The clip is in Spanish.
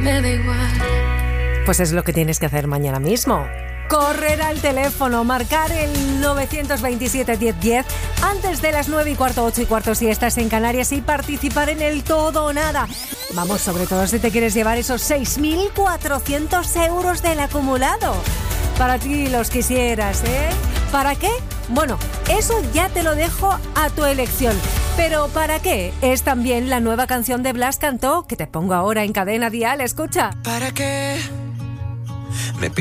me da igual. Pues es lo que tienes que hacer mañana mismo. Correr al teléfono, marcar el 927 1010 antes de las 9:15, 8:15 si estás en Canarias y participar en el todo o nada. Vamos, sobre todo si te quieres llevar esos 6.400 euros del acumulado. Para ti los quisieras, ¿eh? ¿Para qué? Bueno, eso ya te lo dejo a tu elección. Pero ¿para qué? Es también la nueva canción de Blas Cantó, que te pongo ahora en Cadena Dial, escucha. ¿Para qué